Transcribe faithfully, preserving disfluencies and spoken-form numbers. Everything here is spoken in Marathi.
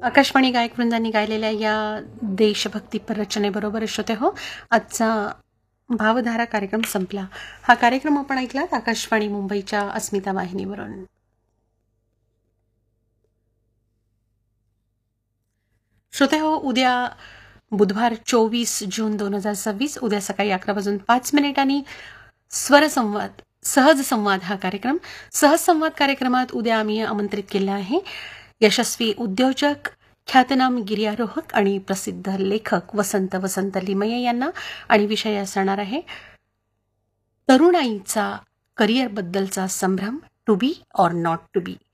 आकाशवाणी गायक वृंदांनी गायलेल्या या देशभक्तीपर रचनेबरोबर श्रोते हो आजचा भावधारा कार्यक्रम संपला. हा कार्यक्रम आपण ऐकलात आकाशवाणी मुंबईच्या अस्मिता वाहिनीवरून. श्रोते हो, उद्या बुधवार चोवीस जून दोन हजार सव्वीस उद्या सकाळी अकरा वाजून पाच मिनिटांनी स्वरसंवाद सहज संवाद हा कार्यक्रम सहज संवाद कार्यक्रमात उद्या आम्ही आमंत्रित केलं आहे यशस्वी उद्योजक, ख्यातनाम गिर्यारोहक आणि प्रसिद्ध लेखक वसंत वसंत लिमये यांना. आणि विषय असणार आहे तरुणाईचा करिअरबद्दलचा संभ्रम, to be or not to be.